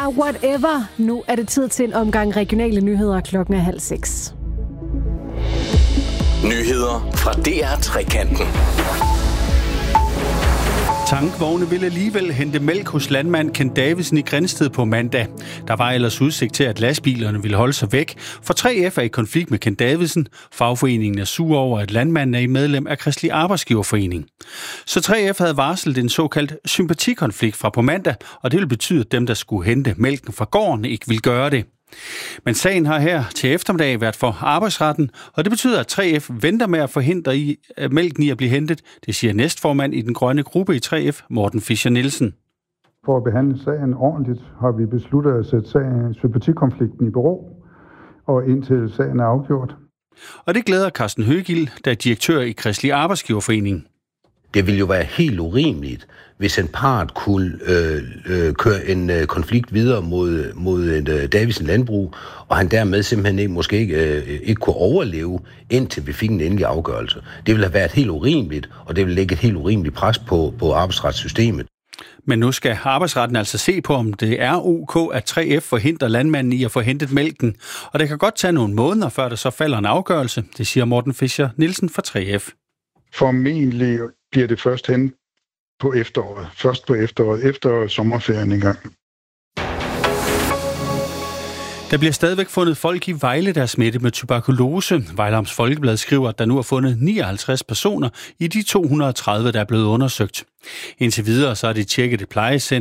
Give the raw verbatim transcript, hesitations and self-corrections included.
var whatever. Nu er det tid til en omgang regionale nyheder. Klokken er halv seks. Nyheder fra D R Trekanten. Tankvogne vil alligevel hente mælk hos landmand Kent Davidsen i Grindsted på mandag. Der var ellers udsigt til, at lastbilerne ville holde sig væk, for tre F er i konflikt med Kent Davidsen. Fagforeningen er sur over, at landmanden er i medlem af Kristelig Arbejdsgiverforening. Så tre F havde varslet en såkaldt sympatikonflikt fra på mandag, og det vil betyde, at dem, der skulle hente mælken fra gården, ikke vil gøre det. Men sagen har her til eftermiddag været for arbejdsretten, og det betyder, at tre F venter med at forhindre i, at mælken i at blive hentet. Det siger næstformand i den grønne gruppe i tre F, Morten Fischer-Nielsen. For at behandle sagen ordentligt har vi besluttet at sætte sagen, sympatikonflikten i bero, og indtil sagen er afgjort. Og det glæder Carsten Høgild, der er direktør i Kristelig Arbejdsgiverforening. Det ville jo være helt urimeligt, hvis en part kunne øh, øh, køre en øh, konflikt videre mod, mod et øh, Davidsen landbrug, og han dermed simpelthen ikke, måske ikke, øh, ikke kunne overleve, indtil vi fik en endelig afgørelse. Det ville have været helt urimeligt, og det ville lægge et helt urimeligt pres på, på arbejdsretssystemet. Men nu skal arbejdsretten altså se på, om det er ok, at tre F forhindrer landmanden i at få hentet mælken. Og det kan godt tage nogle måneder, før der så falder en afgørelse, det siger Morten Fischer-Nielsen fra tre F. Formentlig bliver det først hen på efteråret. Først på efteråret, efter sommerferien engang. Der bliver stadigvæk fundet folk i Vejle, der er smittet med tuberkulose. Vejle Amts Folkeblad skriver, at der nu er fundet nioghalvtreds personer i de to hundrede og tredive, der er blevet undersøgt. Indtil videre så er det tjekket et plejecenter